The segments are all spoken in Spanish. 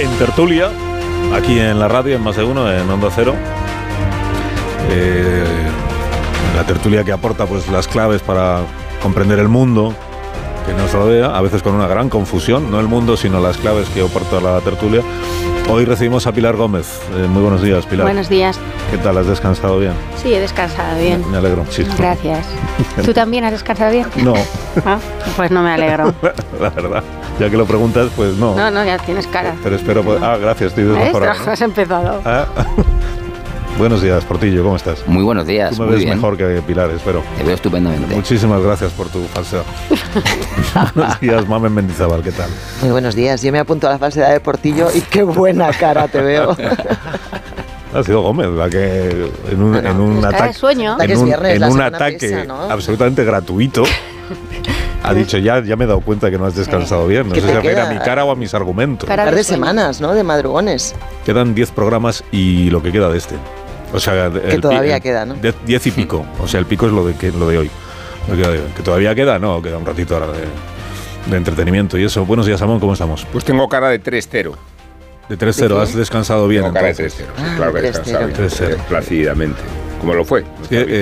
en tertulia, aquí en la radio, en Más de Uno, en Onda Cero. La tertulia que aporta pues las claves para comprender el mundo que nos rodea, a veces con una gran confusión, no el mundo, sino las claves que aporta la tertulia. Hoy recibimos a Pilar Gómez. Muy buenos días, Pilar. Buenos días. ¿Qué tal? ¿Has descansado bien? Sí, he descansado bien. Me alegro muchísimo. Gracias. ¿Tú también has descansado bien? No. ¿Ah? Pues no me alegro. La verdad, ya que lo preguntas, pues no. No, ya tienes cara. Pero espero... Gracias, estoy desmejorado, ¿no? Has empezado. Buenos días, Portillo, ¿cómo estás? Muy buenos días. Tú me ves mejor que Pilar, espero. Te veo estupendamente. Muchísimas gracias por tu falsedad. Buenos días, Mamen Mendizábal, ¿qué tal? Muy buenos días, yo me apunto a la falsedad de Portillo y qué buena cara te veo. Ha sido Gómez la que en un ataque, sueño. en un ataque absolutamente gratuito ha dicho ya me he dado cuenta de que no has descansado bien. No sé si se refiere a mi cara o a mis argumentos. Un par de semanas, ¿no? De madrugones. Quedan 10 programas y lo que queda de este. O sea, que todavía queda, ¿no? 10 y pico. O sea, el pico es lo de hoy. Que todavía queda, no, queda un ratito ahora de entretenimiento y eso. Buenos días, Amón, ¿cómo estamos? Pues tengo cara de 3-0. De 3-0, ¿has descansado bien? Tengo cara de 3-0, claro que he descansado bien. 3-0. Plácidamente. Como lo fue.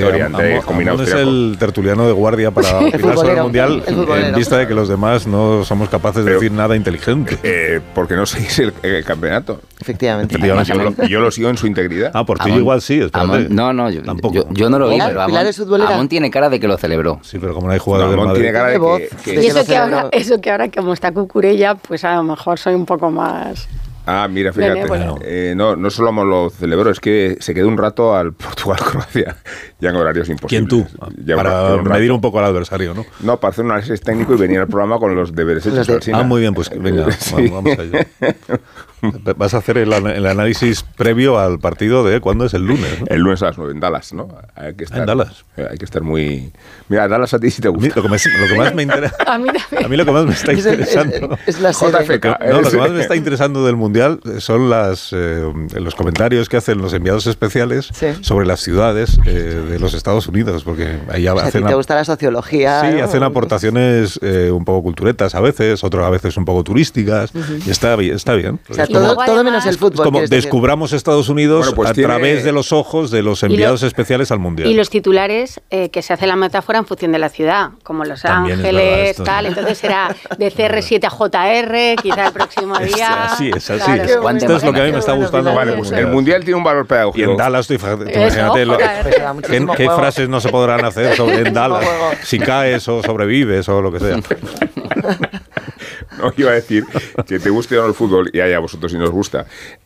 Amón es el tertuliano de guardia para opinar sobre el Mundial en vista de que los demás no somos capaces de decir nada inteligente. Porque no seguís el campeonato. Efectivamente. Yo lo sigo en su integridad. Por ti igual sí, espérate. No, yo no lo vi, pero Amón tiene cara de que lo celebró. Sí, pero como no hay jugador del Madrid. Tiene cara de que eso que ahora como está Cucurella, pues a lo mejor soy un poco más... Mira, fíjate, no solo lo celebró, es que se quedó un rato al Portugal-Croacia, ya en horarios imposibles. ¿Quién tú? Para medir un poco al adversario, ¿no? No, para hacer un análisis técnico y venir al programa con los deberes hechos. Muy bien, pues venga, sí. Vamos allá. Vas a hacer el análisis previo al partido de ¿cuándo es? El lunes, ¿no? El lunes a las 9 en Dallas, ¿no? Hay que estar, ¿en Dallas? Hay que estar muy... Mira, Dallas a ti sí te gusta. Lo que más me interesa... a mí lo que más me está interesando... Es la JFK. Lo que más me está interesando del Mundial son los comentarios que hacen los enviados especiales sobre las ciudades de los Estados Unidos, porque ahí hacen... ¿Te gusta la sociología? Sí, ¿no? hacen aportaciones un poco culturetas a veces, otras a veces un poco turísticas, y está bien. O sea, todo menos el fútbol. Como descubramos Estados Unidos a través de los ojos de los enviados especiales al Mundial. Y los titulares que se hace la metáfora en función de la ciudad, como Los Ángeles, tal. Entonces será de CR7 a JR, quizá el próximo día. Es así. Claro, esto es lo que a mí me está gustando. Vale, pues el Mundial tiene un valor pedagógico. Y en Dallas, imagínate qué frases no se podrán hacer en Dallas, si caes o sobrevives o lo que sea. No, iba a decir que te guste o no el fútbol, y a vosotros si nos gusta.